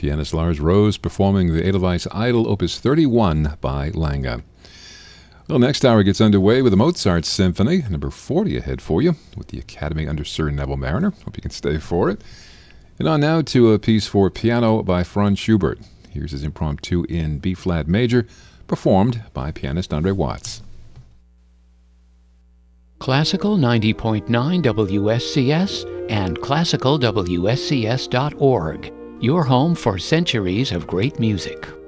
pianist Lars Rose performing the Edelweiss Idol Opus 31 by Lange. Well, next hour gets underway with the Mozart Symphony, number 40 ahead for you, with the Academy under Sir Neville Marriner. Hope you can stay for it. And on now to a piece for piano by Franz Schubert. Here's his impromptu in B-flat major, performed by pianist Andre Watts. Classical 90.9 WSCS and classicalwscs.org, your home for centuries of great music.